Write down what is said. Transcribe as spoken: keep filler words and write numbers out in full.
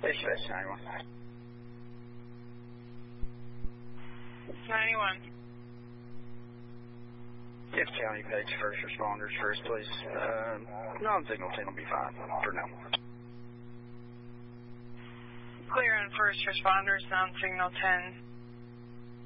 Dispatch ninety-one. ninety-one. If County page first responders first, please. Um, non-signal ten will be fine for now. Clear on first responders, non-signal ten.